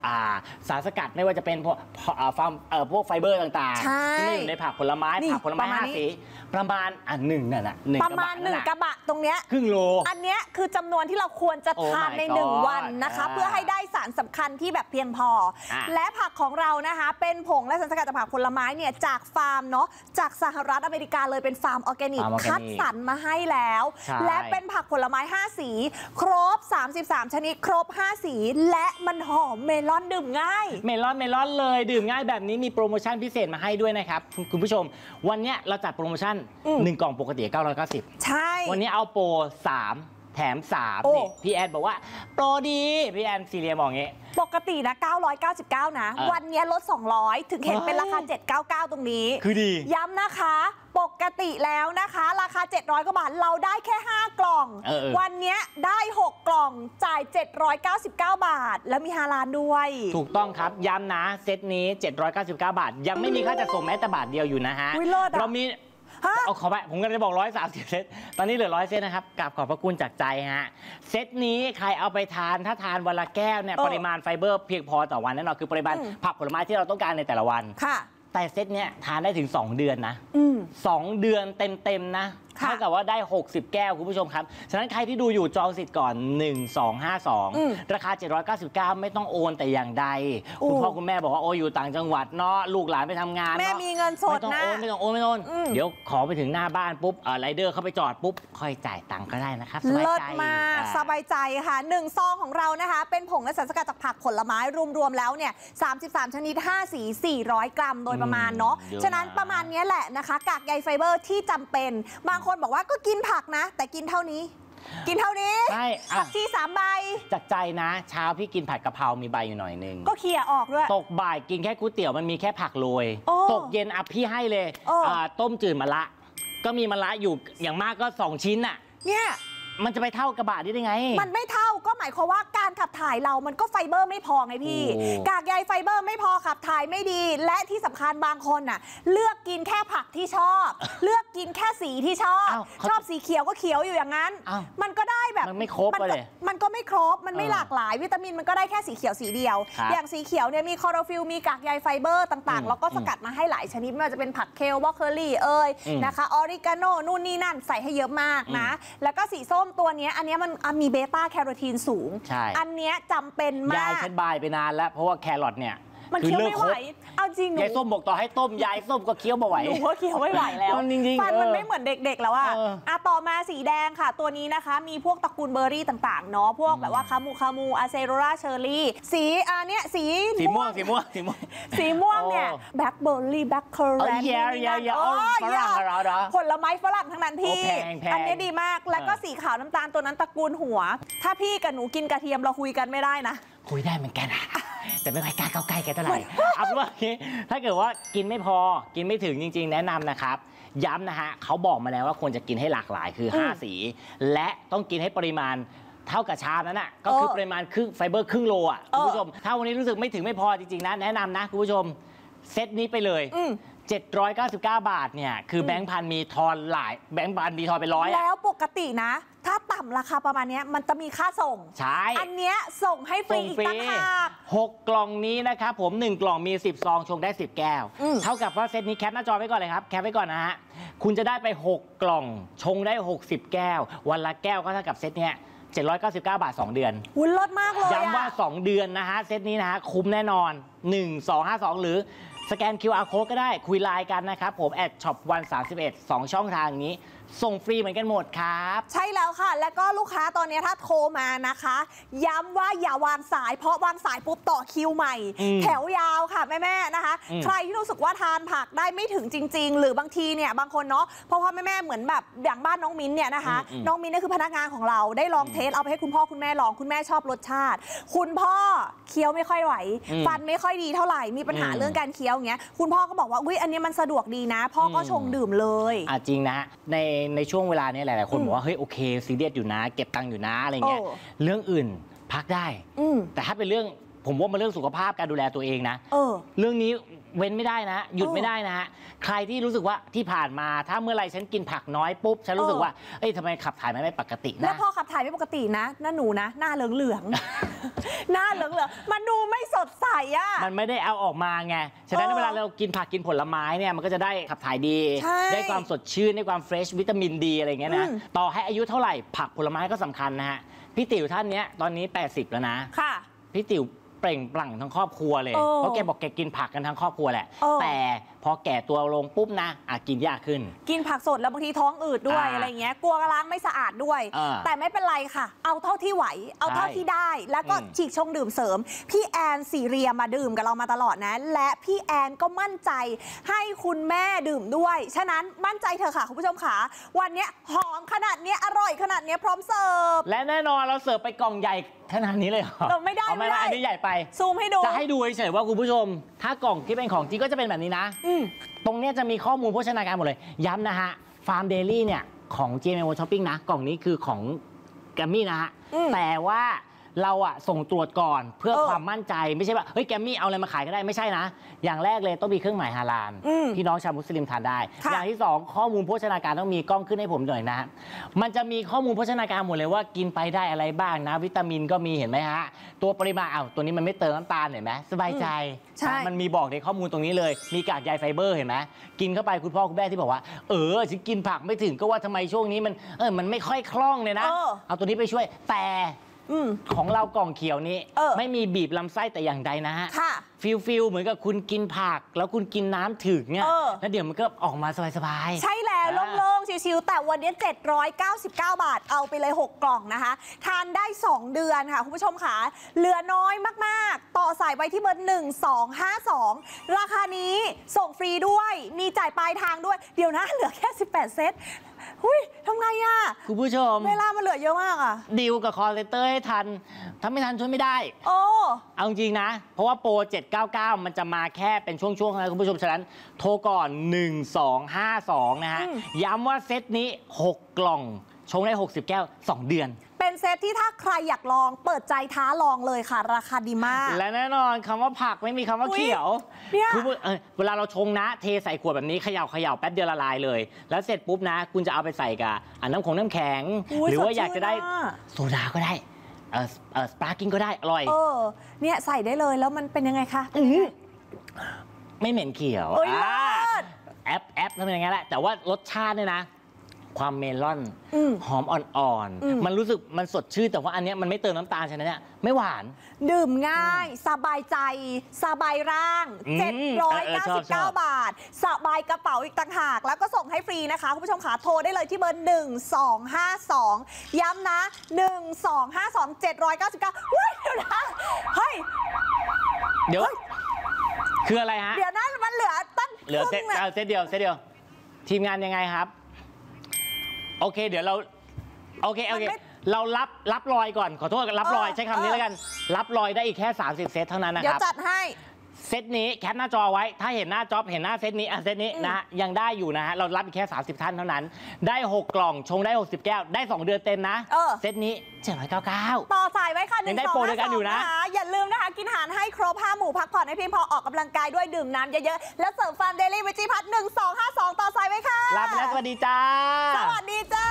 สารสกัดไม่ว่าจะเป็นพวกไฟเบอร์ต่างๆที่อยู่ในผักผลไม้5 สีประมาณหนึ่งน่ะประมาณ1 กระบะตรงเนี้ยครึ่งโลอันเนี้ยคือจำนวนที่เราควรจะทานใน1 วันนะคะเพื่อให้ได้สารสำคัญที่แบบเพียงพอและผักของเรานะคะเป็นผงและสารสกัดจากผักผลไม้เนี่ยจากฟาร์มเนาะจากสหรัฐอเมริกาเลยเป็นฟาร์มออร์แกนิกคัดสรรมาให้แล้วและเป็นผักผลไม้5 สีครบ33 ชนิดครบ5 สีและมันหอมเมลอนดื่มง่ายเมลอนเลยดื่มง่ายแบบนี้มีโปรโมชั่นพิเศษมาให้ด้วยนะครับคุณผู้ชมวันนี้เราจัดโปรโมชั่น1 กล่องปกติ990ใช่วันนี้เอาโปร3 แถม 3นี่พี่แอนบอกว่าโปรดีพี่แอนซีเรียบอกงี้ปกตินะ999นะวันนี้ลด200ถึงเห็นเป็นราคา799ตรงนี้คือดีย้ำนะคะปกติแล้วนะคะราคา700 กว่าบาทเราได้แค่5 กล่องวันนี้ได้6 กล่องจ่าย799 บาทแล้วมี5 ล้านด้วยถูกต้องครับย้ำนะเซตนี้799 บาทยังไม่มีค่าจัดส่งแม้แต่บาทเดียวอยู่นะฮะเรามีเอาขอไปผมก็จะบอก130 เซตตอนนี้เหลือ100 เซตนะครับกราบขอบพระคุณจากใจฮะเซตนี้ใครเอาไปทานถ้าทานวันละแก้วเนี่ยปริมาณไฟเบอร์เพียงพอต่อวันแน่นอนคือปริมาณผักผลไม้ที่เราต้องการในแต่ละวันค่ะแต่เซตเนี้ยทานได้ถึง2 เดือนนะ2 เดือนเต็มๆนะเท่ากับว่าได้60 แก้วคุณผู้ชมครับฉะนั้นใครที่ดูอยู่จองสิทธิ์ก่อน1252ราคา799ไม่ต้องโอนแต่อย่างใดคุณพ่อคุณแม่บอกว่าโอ้อยู่ต่างจังหวัดเนาะลูกหลานไปทำงานแม่มีเงินสดนะไม่ต้องโอนเดี๋ยวขอไปถึงหน้าบ้านปุ๊บไรเดอร์เข้าไปจอดปุ๊บค่อยจ่ายตังค์ก็ได้นะครับสบายใจมากสบายใจค่ะ1 ซองของเรานะคะเป็นผงและสารสกัดจากผักผลไม้รวมๆแล้วเนี่ย33 ชนิด5 สี400 กรัมโดยประมาณเนาะฉะนั้นประมาณนี้แหละนะคะกากใยไฟเบอร์ที่จำเป็นบางคนบอกว่าก็กินผักนะแต่กินเท่านี้ใช่ผักชี3 ใบจากใจนะเช้าพี่กินผัดกะเพรามีใบอยู่หน่อยนึงก็เขี่ยออกด้วยตกบ่ายกินแค่ก๋วยเตี๋ยวมันมีแค่ผักโรยตกเย็นพี่ให้เลยต้มจืดมะระก็มีมะระอยู่อย่างมากก็2 ชิ้นน่ะเนี่ยมันจะไปเท่ากระบะได้ไงมันไม่เท่าก็หมายความว่าการขับถ่ายเรามันก็ไฟเบอร์ไม่พอไงพี่กากใยไฟเบอร์ไม่พอขับถ่ายไม่ดีและที่สำคัญบางคนน่ะเลือกกินแค่ผักที่ชอบเลือกกินแค่สีที่ชอบสีเขียวก็เขียวอยู่อย่างนั้นมันก็ได้แบบมันไม่ครบเลยมันก็ไม่ครบมันไม่หลากหลายวิตามินมันก็ได้แค่สีเขียวสีเดียวอย่างสีเขียวเนี่ยมีคลอโรฟิลมีกากใยไฟเบอร์ต่างๆแล้วก็สกัดมาให้หลายชนิดไม่ว่าจะเป็นผักเคลบรอกโคลีนะคะออริกาโนนู่นนี่นั่นใส่ให้เยอะมากนะแล้วก็สีส้มตัวนี้อันนี้มันมีเบต้าแคโรทีนสูงอันนี้จำเป็นมากยายฉันบายไปนานแล้วเพราะว่าแครอทเนี่ยมันเคี้ยวไม่ไหวเอาจริงยายส้มบอกต่อให้ต้มยายส้มก็เคี้ยวไม่ไหวหนูก็เคี้ยวไม่ไหวแล้วฟันมันไม่เหมือนเด็กๆแล้วต่อมาสีแดงค่ะตัวนี้นะคะมีพวกตระกูลเบอร์รี่ต่างๆเนาะพวกแบบว่าคามูอาเซโรราเชอร์รี่สีเนี่ยสีม่วงเนี่ยแบล็คเบอร์รี่แบล็คเคอร์แรนผลไม้ฝรั่งทั้งนั้นพี่อันนี้ดีมากแล้วก็สีขาวน้ำตาลตัวนั้นตระกูลหัวถ้าพี่กับหนูกินกระเทียมเราคุยกันไม่ได้นะคุยได้เหมือนกันแต่ไม่ค่อยกล้าเข้าใกล้กันเท่าไหร่เอาเป็นว่าถ้าเกิดว่ากินไม่พอกินไม่ถึงจริงๆแนะนำนะครับย้ำนะฮะเขาบอกมาแล้วว่าควรจะกินให้หลากหลายคือ5 สีและต้องกินให้ปริมาณเท่ากับชามนั้นน่ะก็คือปริมาณไฟเบอร์ครึ่งโลคุณผู้ชมถ้าวันนี้รู้สึกไม่ถึงไม่พอจริงๆนะแนะนำนะคุณผู้ชมเซตนี้ไปเลย799 บาทเนี่ยคือแบงค์พันมีทอนหลายแบงค์พันมีทอนเป็น100แล้วปกตินะถ้าต่ำราคาประมาณนี้มันจะมีค่าส่งใช่อันเนี้ยส่งให้ฟรีอีกต่างหาก6 กล่องนี้นะครับผม1 กล่องมี10 ซองชงได้10 แก้วเท่ากับว่าเซตนี้แคปหน้าจอไว้ก่อนเลยครับแคปไว้ก่อนนะฮะคุณจะได้ไป6 กล่องชงได้60 แก้ววันละแก้วก็เท่ากับเซตเนี้ย799 บาท2 เดือนหุ้นลดมากเลยย้ำว่า2 เดือนนะฮะเซตนี้นะฮะคุ้มแน่นอน1252หรือสแกน QR Code ก็ได้คุยไลน์กันนะครับผม@shop131 2 ช่องทางนี้ส่งฟรีเหมือนกันหมดครับใช่แล้วค่ะและก็ลูกค้าตอนนี้ถ้าโทรมานะคะย้ำว่าอย่าวางสายเพราะวางสายปุ๊บต่อคิวใหม่แถวยาวค่ะแม่ๆนะคะใครที่รู้สึกว่าทานผักได้ไม่ถึงจริงๆหรือบางทีเนี่ยบางคนเนาะพ่อแม่เหมือนแบบอย่างบ้านน้องมิ้นเนี่ยนะคะน้องมิ้นนี่คือพนักงานของเราได้ลองเทสเอาไปให้คุณพ่อคุณแม่ลองคุณแม่ชอบรสชาติคุณพ่อเคี้ยวไม่ค่อยไหวฟันไม่ค่อยดีเท่าไหร่มีปัญหาเรื่องการเคี้ยวอย่างเงี้ยคุณพ่อก็บอกว่าอุ้ยอันนี้มันสะดวกดีนะพ่อก็ชงดื่มเลยจริงนะในช่วงเวลานี้หลายๆคนบอกว่าเฮ้ยโอเคซีเรียสอยู่นะเก็บตังค์อยู่นะอะไรเงี้ยเรื่องอื่นพักได้แต่ถ้าเป็นเรื่องผมว่ามันเรื่องสุขภาพการดูแลตัวเองนะเรื่องนี้เว้นไม่ได้นะหยุดไม่ได้นะฮะใครที่รู้สึกว่าที่ผ่านมาถ้าเมื่อไรฉันกินผักน้อยปุ๊บฉันรู้สึกว่าเอ้ยทำไมขับถ่ายไม่ปกตินะแล้วพอขับถ่ายไม่ปกตินะหนูนะหน้าเหลืองหน้าเหลืองมันดูไม่สดใสอ่ะมันไม่ได้เอาออกมาไงฉะนั้นเวลาเรากินผักกินผลไม้เนี่ยมันก็จะได้ขับถ่ายดีได้ความสดชื่นได้ความเฟรชวิตามินดีอะไรเงี้ยนะต่อให้อายุเท่าไหร่ผักผลไม้ก็สำคัญนะฮะพี่ติ๋วท่านเนี้ยตอนนี้80แล้วนะค่ะพี่ติ๋วเปล่งปลั่งทั้งครอบครัวเลยเพราะแกบอกแกกินผักกันทั้งครอบครัวแหละแต่พอแก่ตัวลงปุ๊บนะกินยากขึ้นกินผักสดแล้วบางทีท้องอืดด้วยอะไรเงี้ยกลัวล้างไม่สะอาดด้วยแต่ไม่เป็นไรค่ะเอาเท่าที่ไหวเอาเท่าที่ได้แล้วก็ฉีกชงดื่มเสริมพี่แอนสีเรียมาดื่มกับเรามาตลอดนะและพี่แอนก็มั่นใจให้คุณแม่ดื่มด้วยฉะนั้นมั่นใจเถอะค่ะคุณผู้ชมค่ะวันนี้หอมขนาดนี้อร่อยขนาดนี้พร้อมเสิร์ฟและแน่นอนเราเสิร์ฟไปกล่องใหญ่ขนาดนี้เลยเราไม่ได้อันนี้ใหญ่ไปซูมให้ดูจะให้ดูเฉยๆว่าคุณผู้ชมถ้ากล่องที่เป็นของจริงก็จะเป็นแบบนี้นะตรงนี้จะมีข้อมูลโภชนาการหมดเลยย้ำนะฮะฟาร์มเดลี่เนี่ยของ GMO Shopping นะกล่องนี้คือของแกมมี่นะฮะแต่ว่าเราส่งตรวจก่อนเพื่อความมั่นใจไม่ใช่ว่าเฮ้ยแกมมี่เอาอะไรมาขายก็ได้ไม่ใช่นะอย่างแรกเลยต้องมีเครื่องหมายฮาลาลพี่น้องชาวมุสลิมทานได้อย่างที่2ข้อมูลโภชนาการต้องมีกล้องขึ้นให้ผมหน่อยนะมันจะมีข้อมูลโภชนาการหมดเลยว่ากินไปได้อะไรบ้างนะวิตามินก็มีเห็นไหมฮะตัวปริมาณตัวนี้มันไม่เติมน้ำตาลเห็นไหมสบายใจมันมีบอกในข้อมูลตรงนี้เลยมีกากใยไฟเบอร์เห็นไหมกินเข้าไปคุณพ่อคุณแม่ที่บอกว่าฉันกินผักไม่ถึงก็ว่าทำไมช่วงนี้มันไม่ค่อยคล่องเลยนะเอาตัวนี้ไปช่วยแต่ของเรากล่องเขียวนี้ไม่มีบีบลำไส้แต่อย่างใดนะฮะฟิลเหมือนกับคุณกินผักแล้วคุณกินน้ำถึงเนี่ยแล้วเดี๋ยวมันก็ออกมาสบายๆใช่แล้วโล่งๆชิวๆแต่วันนี้799 บาทเอาไปเลย6 กล่องนะคะทานได้2 เดือนค่ะคุณผู้ชมค่ะเหลือน้อยมากๆต่อสายไว้ที่เบอร์1252ราคานี้ส่งฟรีด้วยมีจ่ายปลายทางด้วยเดี๋ยวนะเหลือแค่18 เซตทำไงอ่ะคุณผู้ชมเวลามันเหลือเยอะมากอ่ะดีลกับคอลเลเตอร์ให้ทันถ้าไม่ทันช่วยไม่ได้เอาจริงนะเพราะว่าโปร799มันจะมาแค่เป็นช่วงๆนะคุณผู้ชมฉะนั้นโทรก่อน1252นะฮะย้ำว่าเซตนี้6 กล่องชงได้60 แก้ว2 เดือนเป็นเซตที่ถ้าใครอยากลองเปิดใจท้าลองเลยค่ะราคาดีมากและแน่นอนคำว่าผักไม่มีคำว่าเขียวคือเวลาเราชงนะเทใส่ขวดแบบนี้เขย่าแป๊บเดียวละลายเลยแล้วเสร็จปุ๊บนะคุณจะเอาไปใส่กับน้ำแข็งหรือว่าอยากจะได้โซดาก็ได้สปาร์กิ้งก็ได้อร่อยเนี่ยใส่ได้เลยแล้วมันเป็นยังไงคะไม่เหม็นเขียวแอปทำอย่างงี้แหละแต่ว่ารสชาติเนี่ยนะความเมลอนหอมอ่อนๆมันรู้สึกมันสดชื่นแต่ว่าอันนี้มันไม่เติมน้ำตาลใช่ไหมเนี่ยไม่หวานดื่มง่ายสบายใจสบายร่าง799 บาทสบายกระเป๋าอีกต่างหากแล้วก็ส่งให้ฟรีนะคะคุณผู้ชมขาโทรได้เลยที่เบอร์1252ย้ำนะ1252 799เฮ้ยเดี๋ยวนะเฮ้ยเดี๋ยวคืออะไรฮะเดี๋ยวนะมันเหลือตั้งเหลือเซตเดียวทีมงานยังไงครับโอเคเดี๋ยวเราโอเคเรารับรอยก่อนขอโทษรับรอยใช้คำนี้แล้วกันรับรอยได้อีกแค่30 เซตเท่านั้นนะครับเดี๋ยวจัดให้เซตนี้แคปหน้าจอไว้ถ้าเห็นหน้าจ็อบเห็นหน้าเซตนี้เซตนี้นะฮะยังได้อยู่นะฮะเรารับอีกแค่30 ท่านเท่านั้นได้6 กล่องชงได้60 แก้วได้2 เดือนเต็มนะเซตนี้799 ต่อสายไว้ค่ะยังได้โปรด้วยกันอยู่นะอย่าลืมนะคะกินอาหารให้ครบ5 หมู่พักผ่อนให้เพียงพอออกกำลังกายด้วยดื่มน้ำเยอะๆแล้วเสริมฟาร์มเดลี่วิจิพัฒน์1252ต่อสายไว้ค่ะลาไปแล้วสวัสดีจ้าสวัสดีจ้า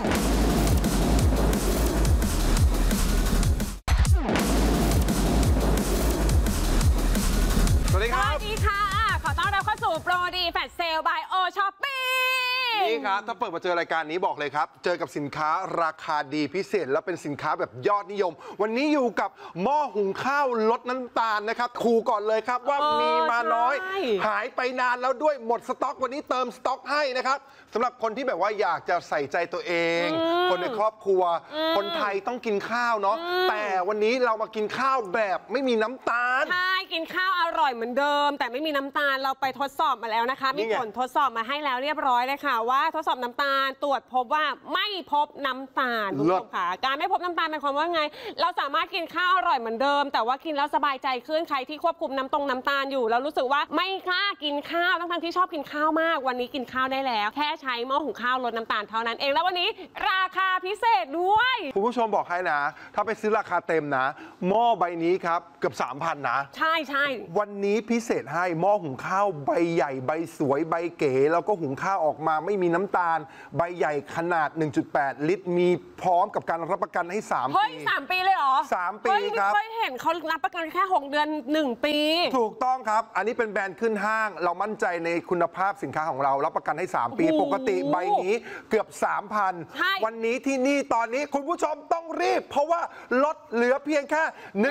สวัสดีครับสวัสดีค่ะขอต้อนรับเข้าสู่โปรดีแฟลชเซลบายโอช้อปปิ้งนี่ครับถ้าเปิดมาเจอรายการนี้บอกเลยครับเจอกับสินค้าราคาดีพิเศษและเป็นสินค้าแบบยอดนิยมวันนี้อยู่กับหม้อหุงข้าวลดน้ำตาลนะครับขู่ก่อนเลยครับว่ามีมาน้อยหายไปนานแล้วด้วยหมดสต็อกวันนี้เติมสต็อกให้นะครับสำหรับคนที่แบบว่าอยากจะใส่ใจตัวเองคนในครอบครัวคนไทยต้องกินข้าวเนาะแต่วันนี้เรามากินข้าวแบบไม่มีน้ำตาลใช่กินข้าวอร่อยเหมือนเดิมแต่ไม่มีน้ำตาลเราไปทดสอบมาแล้วนะคะมีผลทดสอบมาให้แล้วเรียบร้อยเลยค่ะว่าว่าทดสอบน้ำตาลตรวจพบว่าไม่พบน้ำตาลคุณผู้ชมค่ะการไม่พบน้ำตาลเป็นความว่าไงเราสามารถกินข้าวอร่อยเหมือนเดิมแต่ว่ากินแล้วสบายใจขึ้นใครที่ควบคุมน้ำตาลอยู่แล้วรู้สึกว่าไม่กล้ากินข้าวทั้งที่ชอบกินข้าวมากวันนี้กินข้าวได้แล้วแค่ใช้หม้อหุงข้าวลดน้ำตาลเท่านั้นเองแล้ววันนี้ราคาพิเศษด้วยคุณผู้ชมบอกให้นะถ้าไปซื้อราคาเต็มนะหม้อใบนี้ครับเกือบ 3,000 นะใช่วันนี้พิเศษให้หม้อหุงข้าวใบใหญ่ใบสวยใบเก๋แล้วก็หุงข้าวออกมาไม่มีน้ำตาลใบใหญ่ขนาด 1.8 ลิตรมีพร้อมกับการรับประกันให้3 ปีเฮ้ย3 ปีเลยเหรอ 3 ปีครับเคยเห็นเขารับประกันแค่6 เดือน1 ปีถูกต้องครับอันนี้เป็นแบรนด์ขึ้นห้างเรามั่นใจในคุณภาพสินค้าของเรารับประกันให้3 ปีปกติใบนี้เกือบ 3,000 วันนี้ที่นี่ตอนนี้คุณผู้ชมต้องรีบเพราะว่าลดเหลือเพียงแค่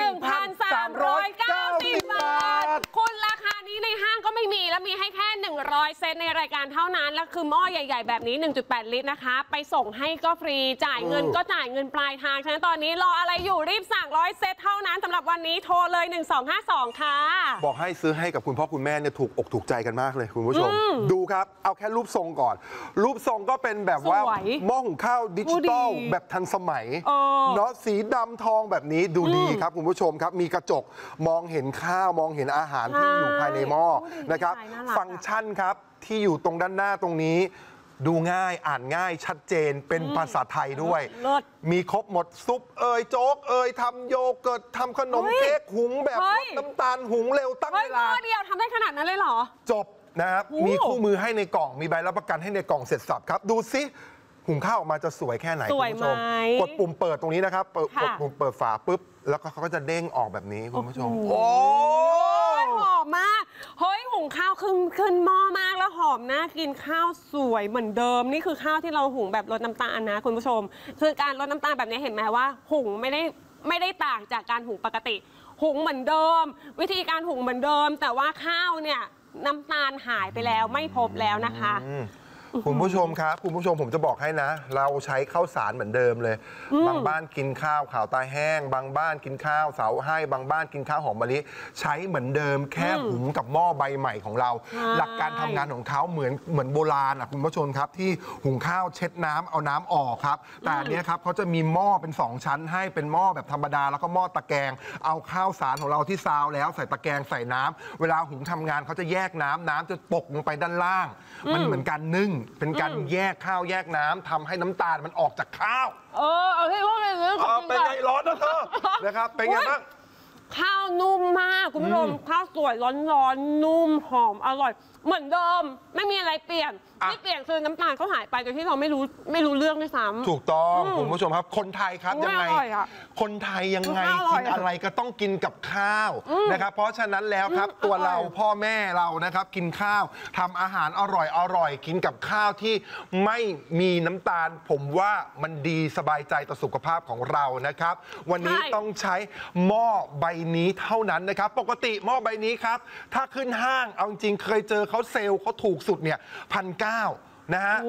1,390 บาทคุณราคานี้ในห้างก็ไม่มีแล้วมีให้แค่100เซตในรายการเท่านั้นแล้วคือหม้อใหญ่ๆแบบนี้ 1.8 ลิตรนะคะไปส่งให้ก็ฟรีจ่ายเงินก็จ่ายเงินปลายทางฉะนั้นตอนนี้รออะไรอยู่รีบสั่ง100เซตเท่านั้นสำหรับวันนี้โทรเลย1252ค่ะบอกให้ซื้อให้กับคุณพ่อคุณแม่เนี่ยถูกอกถูกใจกันมากเลยคุณผู้ชมดูครับเอาแค่รูปทรงก่อนรูปทรงก็เป็นแบบว่าหม้อหุงข้าวดิจิตอลแบบทันสมัยเนาะสีดำทองแบบนี้ดูดีครับคุณผู้ชมครับมีกระจกมองเห็นข้าวมองเห็นอาหารที่อยู่ภายในหม้อนะครับฟังก์ชันครับที่อยู่ตรงด้านหน้าตรงนี้ดูง่ายอ่านง่ายชัดเจนเป็นภาษาไทยด้วยมีครบหมดซุปโจ๊กทำโยเกิร์ตทำขนมเค้กหุงแบบลดน้ำตาลหุงเร็วตั้งเวลาเดียวทำได้ขนาดนั้นเลยเหรอจบนะครับมีคู่มือให้ในกล่องมีใบรับประกันให้ในกล่องเสร็จสับครับดูซิหุงข้าวออกมาจะสวยแค่ไหนคุณผู้ชมกดปุ่มเปิดตรงนี้นะครับกดปุ่มเปิดฝาปุ๊บแล้วเขาก็จะเด้งออกแบบนี้คุณผู้ชมโอ้ยหอมมากเฮ้ยหุงข้าวขึ้นหม้อมากแล้วหอมน่ากินข้าวสวยเหมือนเดิมนี่คือข้าวที่เราหุงแบบลดน้ำตาลนะคุณผู้ชมคือการลดน้ำตาลแบบนี้เห็นไหมว่าหุงไม่ได้ต่างจากการหุงปกติหุงเหมือนเดิมวิธีการหุงเหมือนเดิมแต่ว่าข้าวเนี่ยน้ำตาลหายไปแล้วไม่พบแล้วนะคะคุณผู้ชมครับคุณผู้ชมผมจะบอกให้นะเราใช้ข้าวสารเหมือนเดิมเลยบางบ้านกินข้าวขาวตาแห้งบางบ้านกินข้าวเสาให้บางบ้านกินข้าวหอมมะลิใช้เหมือนเดิมแค่หุงกับหม้อใบใหม่ของเราหลักการทำงานของเขาเหมือนโบราณคุณผู้ชมครับที่หุงข้าวเช็ดน้ำเอาน้ำออกครับแต่อันนี้ครับเขาจะมีหม้อเป็น2ชั้นให้เป็นหม้อแบบธรรมดาแล้วก็หม้อตะแกรงเอาข้าวสารของเราที่ซาวแล้วใส่ตะแกรงใส่น้ำเวลาหุงทำงานเขาจะแยกน้ำจะตกลงไปด้านล่างมันเหมือนการนึ่งเป็นการแยกข้าวแยกน้ำทำให้น้ำตาลมันออกจากข้าวเอาที่ว่าเลยเป็นไงร้อนนะเธอนะครับเป็นไงบ้างข้าวนุ่มมากคุณผู้ชมข้าวสวยร้อนนุ่มหอมอร่อยเหมือนเดิมไม่มีอะไรเปลี่ยนที่เปลี่ยนคือน้ำตาลเขาหายไปโดยที่เราไม่รู้เรื่องด้วยซ้ำถูกต้องคุณผู้ชมครับคนไทยครับยังไงคนไทยยังไงกินอะไรก็ต้องกินกับข้าวนะครับเพราะฉะนั้นแล้วครับตัวเราพ่อแม่เรานะครับกินข้าวทำอาหารอร่อยกินกับข้าวที่ไม่มีน้ำตาลผมว่ามันดีสบายใจต่อสุขภาพของเรานะครับวันนี้ต้องใช้หม้อใบนี้เท่านั้นนะครับปกติหม้อใบนี้ครับถ้าขึ้นห้างเอาจริงเคยเจอเขาเซลล์เขาถูกสุดเนี่ย1,900นะฮะ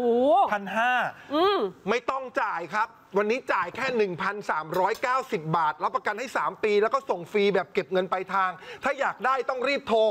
1,500ไม่ต้องจ่ายครับวันนี้จ่ายแค่ 1,390 บาทรับประกันให้3 ปีแล้วก็ส่งฟรีแบบเก็บเงินปลายทางถ้าอยากได้ต้องรีบโทร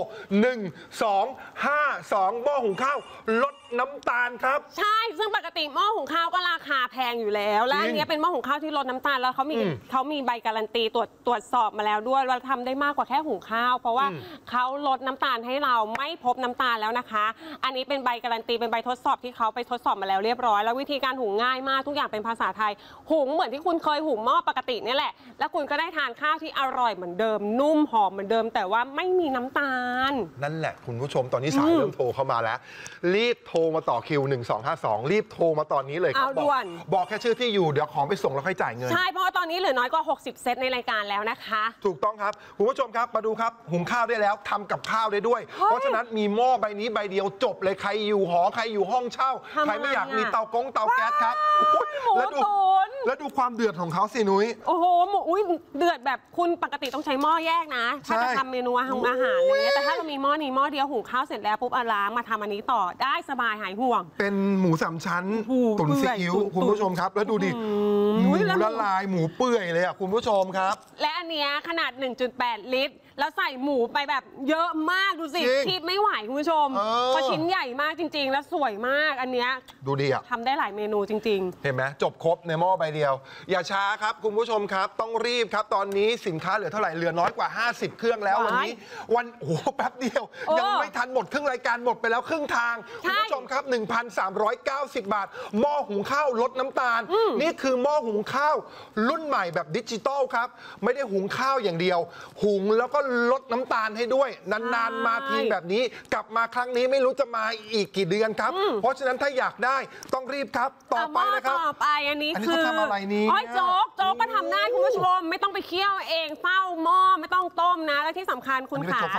1252หม้อหุงข้าวลดน้ำตาลครับใช่ซึ่งปกติหม้อหุงข้าวก็ราคาแพงอยู่แล้วและอันนี้เป็นหม้อหุงข้าวที่ลดน้ำตาลแล้วเขามีใบการันตีตรวจสอบมาแล้วด้วยว่าทำได้มากกว่าแค่หุงข้าวเพราะว่าเขาลดน้ำตาลให้เราไม่พบน้ำตาลแล้วนะคะอันนี้เป็นใบการันตีเป็นใบทดสอบที่เขาไปทดสอบมาแล้วเรียบร้อยแล้ววิธีการหุงง่ายมากทุกอย่างเป็นภาษาไทยหุงเหมือนที่คุณเคยหุงหม้อปกตินี่แหละแล้วคุณก็ได้ทานข้าวที่อร่อยเหมือนเดิมนุ่มหอมเหมือนเดิมแต่ว่าไม่มีน้ำตาลนั่นแหละคุณผู้ชมตอนนี้สายเริ่มโทรเข้ามาแล้วรีบโทรมาต่อคิว1252รีบโทรมาตอนนี้เลยครับบอกแค่ชื่อที่อยู่เดี๋ยวของไปส่งแล้วค่อยจ่ายเงินใช่เพราะว่าตอนนี้เหลือน้อยกว่า60เซตในรายการแล้วนะคะถูกต้องครับคุณผู้ชมครับมาดูครับหุงข้าวได้แล้วทำกับข้าวได้ด้วยเพราะฉะนั้นมีหม้อใบนี้ใบเดียวจบเลยใครอยู่หอใครอยู่ห้องเช่าใครไม่อยากมีเตาแก๊สครับแล้วดูความเดือดของเขาสินุ้ยโอ้โหเดือดแบบคุณปกติต้องใช้หม้อแยกนะถ้าจะทำเมนูอาหารอะไรเงี้ยแต่ถ้าเรามีหม้อนี้หม้อเดียวหุงข้าวเสร็จแล้วปุ๊บล้างมาทำอันนี้ต่อได้สบายหายห่วงเป็นหมู3 ชั้นตุ๋นซีอิ๊วคุณผู้ชมครับแล้วดูดิหมูละลายหมูเปื่อยเลยอ่ะคุณผู้ชมครับและอันเนี้ยขนาด 1.8 ลิตรแล้วใส่หมูไปแบบเยอะมากดูสิคีบไม่ไหวคุณผู้ชมเพราะชิ้นใหญ่มากจริงๆแล้วสวยมากอันเนี้ยดูดีทำได้หลายเมนูจริงๆเห็นไหมจบครบในหม้อใบเดียว อย่าช้าครับคุณผู้ชมครับต้องรีบครับตอนนี้สินค้าเหลือเท่าไหร่เหลือน้อยกว่า50เครื่องแล้ววันนี้โอ้แป๊บเดียวยังไม่ทันหมดครึ่งรายการหมดไปแล้วครึ่งทางคุณผู้ชมครับ 1,390 บาทหม้อหุงข้าวลดน้ำตาลนี่คือหม้อหุงข้าวรุ่นใหม่แบบดิจิตอลครับไม่ได้หุงข้าวอย่างเดียวหุงแล้วก็ลดน้ำตาลให้ด้วยนานๆมาทีแบบนี้กลับมาครั้งนี้ไม่รู้จะมาอีกกี่เดือนครับเพราะฉะนั้นถ้าอยากได้ต้องรีบครับต่อไปนะครับต่อไปอันนี้คือทำอะไรนี่โจ๊กก็ทำได้คุณผู้ชมไม่ต้องไปเคี่ยวเองเฝ้าหม้อไม่ต้องต้มนะและที่สำคัญคุณขา